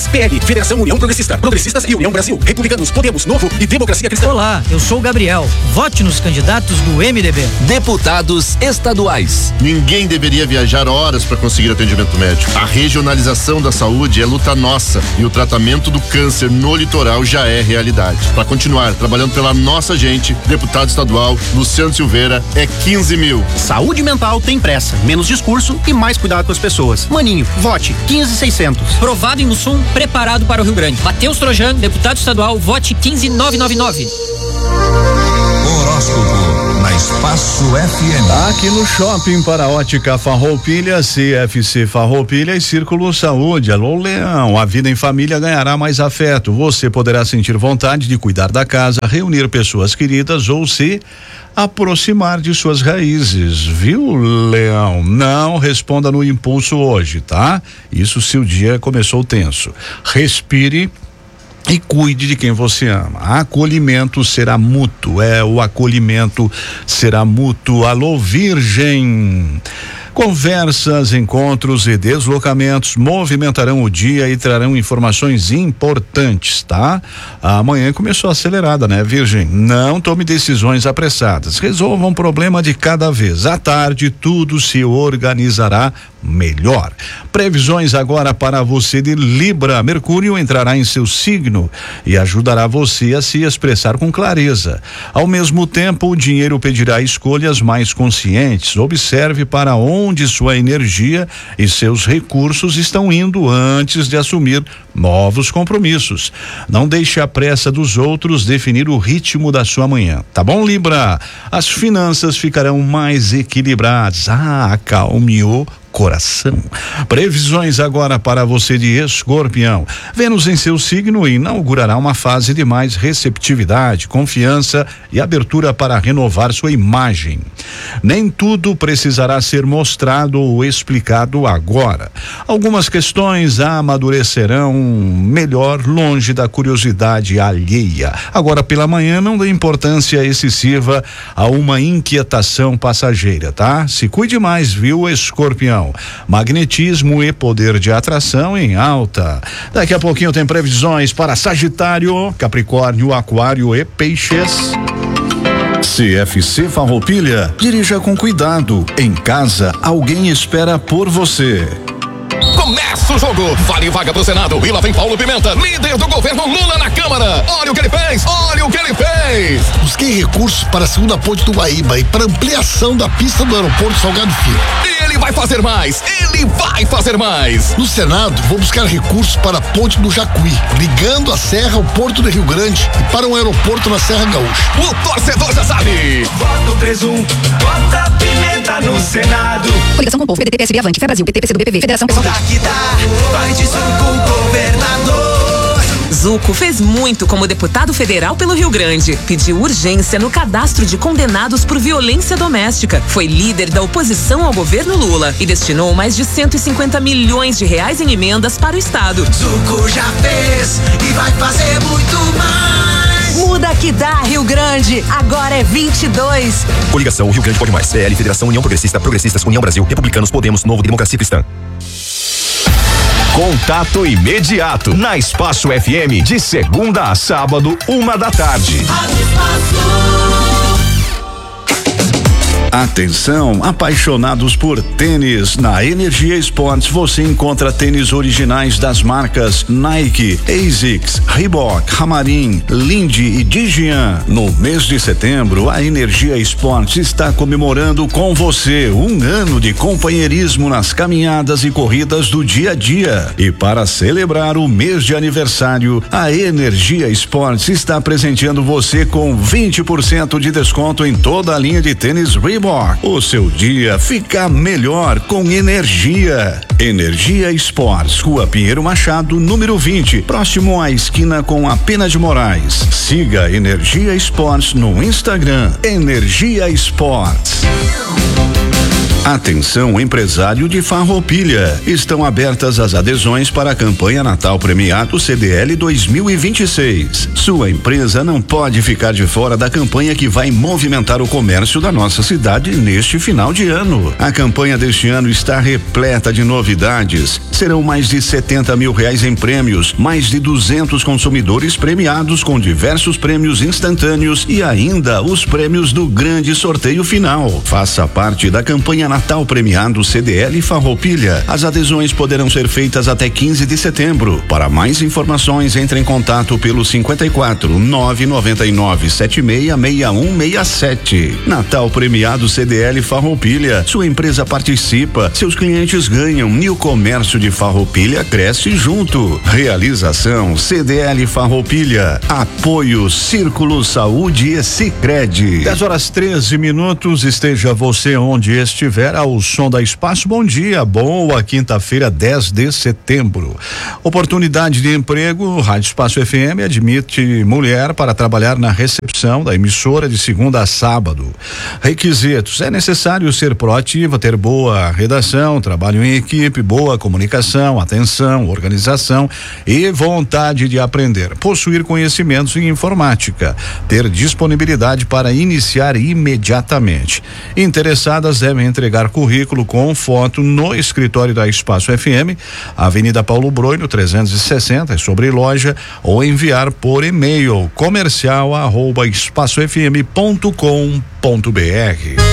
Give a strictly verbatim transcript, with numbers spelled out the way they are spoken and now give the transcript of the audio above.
P L, Federação União Progressista, Progressistas e União Brasil, Republicanos, Podemos, Novo e Democracia Cristã. Olá, eu sou o Gabriel. Vote nos candidatos do M D B. Deputados estaduais. Ninguém deveria viajar horas para conseguir atendimento médico. A regionalização da saúde é luta nossa e o tratamento do câncer no litoral já é realidade. Para continuar trabalhando pela nossa gente, deputado estadual Luciano Silveira é quinze mil. Saúde mental tem pressa, menos discurso e mais cuidado com as pessoas. Maninho, vote quinze mil e seiscentos. Provado em Mussum, preparado para o Rio Grande. Mateus Trojan, deputado estadual, vote quinze mil novecentos e noventa e nove. Horóscopo na Espaço F M. Aqui no Shopping para Ótica Farroupilha, C F C Farroupilha e Círculo Saúde. Alô, Leão, a vida em família ganhará mais afeto. Você poderá sentir vontade de cuidar da casa, reunir pessoas queridas ou se aproximar de suas raízes, viu, Leão? Não responda no impulso hoje, tá? Isso se o dia começou tenso. Respire e cuide de quem você ama. Acolhimento será mútuo, é, o acolhimento será mútuo. Alô, Virgem. Conversas, encontros e deslocamentos movimentarão o dia e trarão informações importantes, tá? Amanhã começou acelerada, né, Virgem? Não tome decisões apressadas. Resolva um problema de cada vez. À tarde, tudo se organizará melhor. Previsões agora para você de Libra. Mercúrio entrará em seu signo e ajudará você a se expressar com clareza. Ao mesmo tempo, o dinheiro pedirá escolhas mais conscientes. Observe para onde sua energia e seus recursos estão indo antes de assumir novos compromissos. Não deixe a pressa dos outros definir o ritmo da sua manhã, tá bom, Libra? As finanças ficarão mais equilibradas. Ah, acalme o coração. Previsões agora para você de Escorpião. Vênus em seu signo inaugurará uma fase de mais receptividade, confiança e abertura para renovar sua imagem. Nem tudo precisará ser mostrado ou explicado agora. Algumas questões amadurecerão melhor longe da curiosidade alheia. Agora pela manhã não dê importância excessiva a uma inquietação passageira, tá? Se cuide mais, viu, Escorpião? Magnetismo e poder de atração em alta. Daqui a pouquinho tem previsões para Sagitário, Capricórnio, Aquário e Peixes. C F C Farroupilha, dirija com cuidado. Em casa, alguém espera por você. Começa o jogo, vale vaga pro Senado e lá vem Paulo Pimenta, líder do governo Lula na Câmara. Olha o que ele fez, olha o que ele fez. Busquei recursos para a segunda ponte do Guaíba e para ampliação da pista do aeroporto Salgado Filho. E ele vai fazer mais, ele vai fazer mais. No Senado, vou buscar recursos para a ponte do Jacuí, ligando a Serra ao Porto do Rio Grande e para um aeroporto na Serra Gaúcha. O torcedor já sabe. Voto três um, bota Pimenta no Senado. Coligação com o povo, P D T, P S B, Avante, Fé Brasil, P T, P C do B, P V, Federação Pessoal. Daqui dá, vai de Zuco, governador. Zuco fez muito como deputado federal pelo Rio Grande. Pediu urgência no cadastro de condenados por violência doméstica. Foi líder da oposição ao governo Lula e destinou mais de cento e cinquenta milhões de reais em emendas para o estado. Zuco já fez e vai fazer muito mais. Muda que dá, Rio Grande. Agora é vinte e dois. Coligação Rio Grande Pode Mais. P L, Federação União Progressista, Progressistas, União Brasil, Republicanos, Podemos, Novo, Democracia Cristã. Contato imediato na Espaço F M de segunda a sábado, uma da tarde. Atenção, apaixonados por tênis. Na Energia Esportes você encontra tênis originais das marcas Nike, Asics, Reebok, Ramarin, Lindy e Digian. No mês de setembro, a Energia Esportes está comemorando com você um ano de companheirismo nas caminhadas e corridas do dia a dia. E para celebrar o mês de aniversário, a Energia Esportes está presenteando você com vinte por cento de desconto em toda a linha de tênis Reebok. O seu dia fica melhor com energia. Energia Esportes, Rua Pinheiro Machado, número vinte, próximo à esquina com a Pena de Moraes. Siga Energia Esportes no Instagram. Energia Esportes. Atenção, empresário de Farroupilha. Estão abertas as adesões para a campanha Natal Premiado C D L dois mil e vinte e seis. Sua empresa não pode ficar de fora da campanha que vai movimentar o comércio da nossa cidade neste final de ano. A campanha deste ano está repleta de novidades. Serão mais de setenta mil reais em prêmios, mais de duzentos consumidores premiados com diversos prêmios instantâneos e ainda os prêmios do grande sorteio final. Faça parte da campanha Natal Premiado C D L Farroupilha. As adesões poderão ser feitas até quinze de setembro. Para mais informações, entre em contato pelo cinquenta e quatro, nove noventa e nove, setenta e seis, sessenta e um sessenta e sete. Natal Premiado C D L Farroupilha. Sua empresa participa, seus clientes ganham e o comércio de Farroupilha cresce junto. Realização C D L Farroupilha. Apoio Círculo Saúde e Sicredi. dez horas treze minutos. Esteja você onde estiver ao som da Espaço. Bom dia, boa quinta-feira, dez de setembro. Oportunidade de emprego. Rádio Espaço F M admite mulher para trabalhar na recepção da emissora de segunda a sábado. Requisitos: é necessário ser proativa, ter boa redação, trabalho em equipe, boa comunicação, atenção, organização e vontade de aprender. Possuir conhecimentos em informática. Ter disponibilidade para iniciar imediatamente. Interessadas devem entregar currículo com foto no escritório da Espaço F M, Avenida Paulo Broino, trezentos e sessenta, sobre loja, ou enviar por e-mail comercial arroba espaço f m ponto com ponto b r.